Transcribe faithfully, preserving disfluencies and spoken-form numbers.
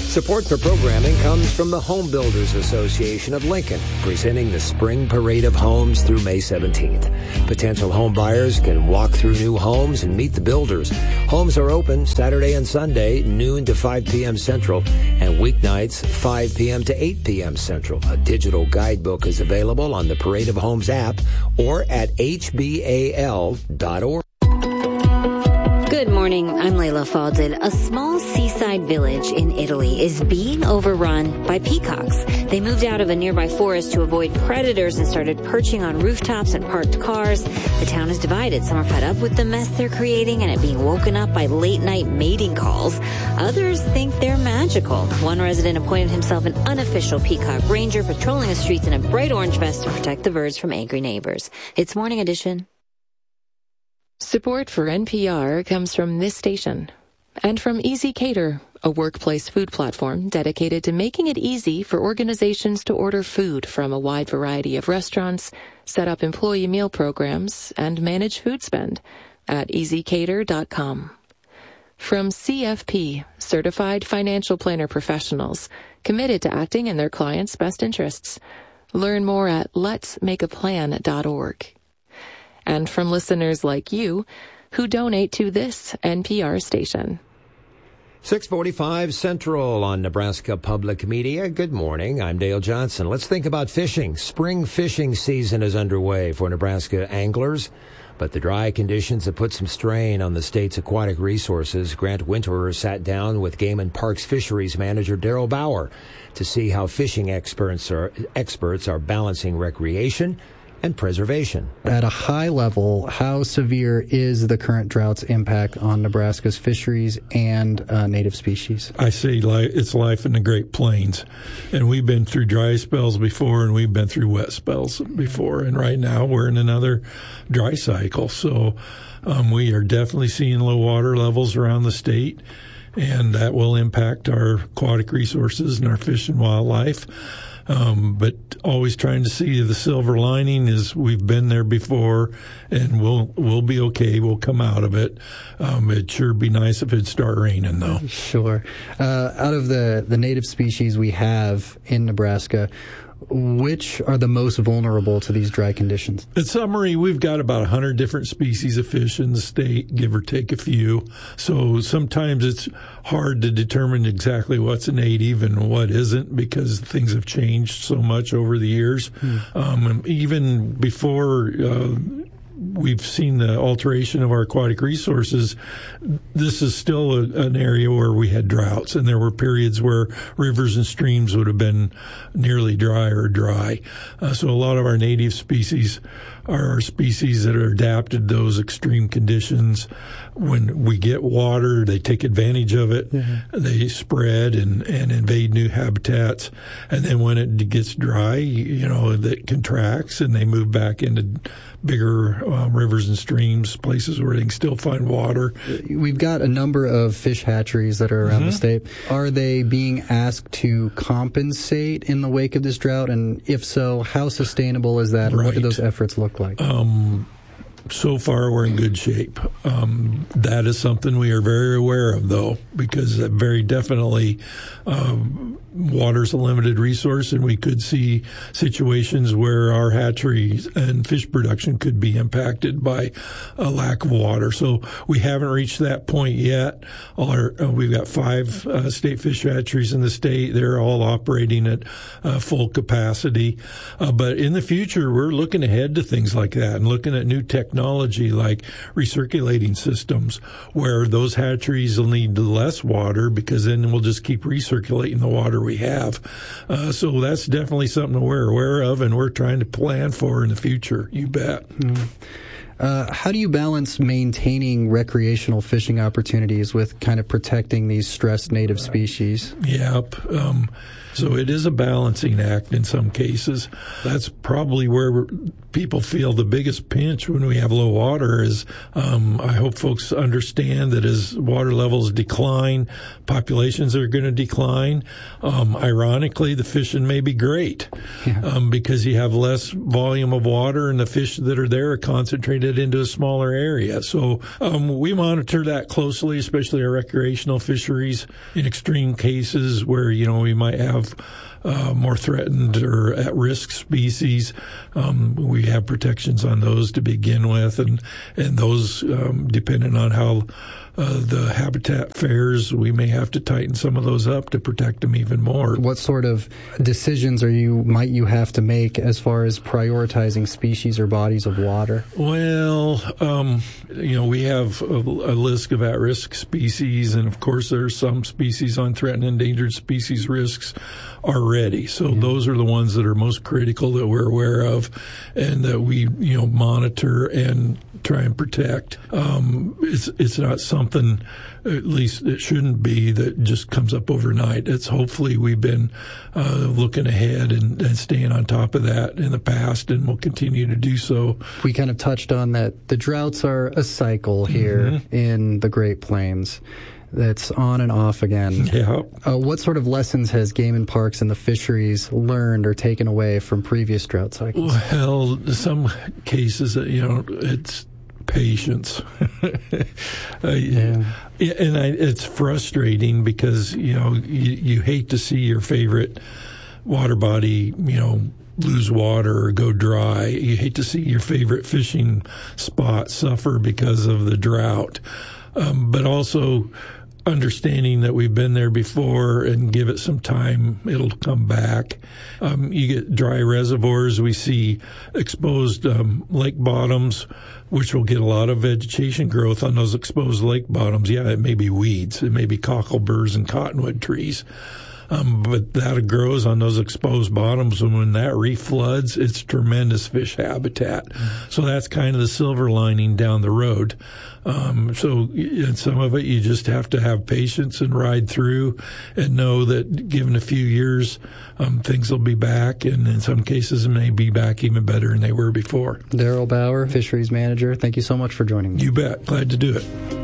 Support for programming comes from the Home Builders Association of Lincoln, presenting the Spring Parade of Homes through May seventeenth. Potential home buyers can walk through new homes and meet the builders. Homes are open Saturday and Sunday, noon to five p.m. Central, and weeknights, five p.m. to eight p.m. Central. A digital guidebook is available on the Parade of Homes app or at H B A L dot org. Good morning. I'm Layla Falded. A small seaside village in Italy is being overrun by peacocks. They moved out of a nearby forest to avoid predators and started perching on rooftops and parked cars. The town is divided. Some are fed up with the mess they're creating and it being woken up by late-night mating calls. Others think they're magical. One resident appointed himself an unofficial peacock ranger, patrolling the streets in a bright orange vest to protect the birds from angry neighbors. It's Morning Edition. Support for N P R comes from this station and from Easy Cater, a workplace food platform dedicated to making it easy for organizations to order food from a wide variety of restaurants, set up employee meal programs, and manage food spend at easy cater dot com. From C F P, Certified Financial Planner Professionals, committed to acting in their clients' best interests. Learn more at lets make a plan dot org. And from listeners like you who donate to this N P R station. six forty-five Central on Nebraska Public Media. Good morning. I'm Dale Johnson. Let's think about fishing. Spring fishing season is underway for Nebraska anglers, but the dry conditions have put some strain on the state's aquatic resources. Grant Winterer sat down with Game and Parks Fisheries Manager Daryl Bauer to see how fishing experts are, experts are balancing recreation and preservation. At a high level, how severe is the current drought's impact on Nebraska's fisheries and uh, native species? I say li- it's life in the Great Plains. And we've been through dry spells before, and we've been through wet spells before. And right now we're in another dry cycle. So um, we are definitely seeing low water levels around the state, and that will impact our aquatic resources and our fish and wildlife. Um, but always trying to see the silver lining is we've been there before, and we'll we'll be okay. We'll come out of it. Um, it'd sure be nice if it'd start raining, though. Sure. Uh, out of the, the native species we have in Nebraska, which are the most vulnerable to these dry conditions? In summary, we've got about one hundred different species of fish in the state, give or take a few. So sometimes it's hard to determine exactly what's a native and what isn't because things have changed so much over the years. Hmm. Um, even before uh, we've seen the alteration of our aquatic resources, this is still a, an area where we had droughts, and there were periods where rivers and streams would have been nearly dry or dry. Uh, so a lot of our native species are species that are adapted to those extreme conditions. When we get water, they take advantage of it. Mm-hmm. They spread and, and invade new habitats. And then when it gets dry, you know, it contracts and they move back into bigger um, rivers and streams, places where they can still find water. We've got a number of fish hatcheries that are around mm-hmm. the state. Are they being asked to compensate in the wake of this drought? And if so, how sustainable is that? And right. what do those efforts look like? Um, so far, we're in good shape. Um, that is something we are very aware of, though, because very definitely um, water is a limited resource, and we could see situations where our hatcheries and fish production could be impacted by a lack of water. So we haven't reached that point yet. All our, uh, we've got five uh, state fish hatcheries in the state. They're all operating at uh, full capacity. Uh, but in the future, we're looking ahead to things like that and looking at new technology like recirculating systems, where those hatcheries will need less water because then we'll just keep recirculating the water we have. Uh, so that's definitely something we're aware of and we're trying to plan for in the future. You bet. Mm. Uh, how do you balance maintaining recreational fishing opportunities with kind of protecting these stressed native species? Yep. Um, so it is a balancing act in some cases. That's probably where people feel the biggest pinch when we have low water is um, I hope folks understand that as water levels decline, populations are going to decline. Um, ironically, the fishing may be great yeah. um, because you have less volume of water and the fish that are there are concentrated it into a smaller area. So um, we monitor that closely, especially our recreational fisheries. In extreme cases where, you know, we might have uh, more threatened or at-risk species, um, we have protections on those to begin with, and, and those, um, depending on how Uh, the habitat fares, we may have to tighten some of those up to protect them even more. What sort of decisions are you might you have to make as far as prioritizing species or bodies of water? Well, um, you know, we have a, a list of at-risk species, and of course there are some species on threatened and endangered species risks already. So yeah. Those are the ones that are most critical that we're aware of and that we, you know, monitor and try and protect. Um, it's it's not something, at least it shouldn't be, that just comes up overnight. It's hopefully we've been uh, looking ahead and, and staying on top of that in the past, and we'll continue to do so. We kind of touched on that the droughts are a cycle here mm-hmm. in the Great Plains. That's on and off again. Yeah. Uh, what sort of lessons has Game and Parks and the fisheries learned or taken away from previous drought cycles? Well, some cases, you know, it's patience. uh, yeah. And I, it's frustrating because, you know, you, you hate to see your favorite water body, you know, lose water or go dry. You hate to see your favorite fishing spot suffer because of the drought. Um, but also understanding that we've been there before and give it some time, it'll come back. Um, you get dry reservoirs. We see exposed um, lake bottoms, which will get a lot of vegetation growth on those exposed lake bottoms. Yeah, it may be weeds. It may be cockleburs and cottonwood trees. Um, but that grows on those exposed bottoms, and when that refloods, it's tremendous fish habitat. Mm-hmm. So that's kind of the silver lining down the road. Um, so in some of it, you just have to have patience and ride through and know that given a few years, um, things will be back, and in some cases, it may be back even better than they were before. Daryl Bauer, Fisheries Manager, thank you so much for joining me. You bet. Glad to do it.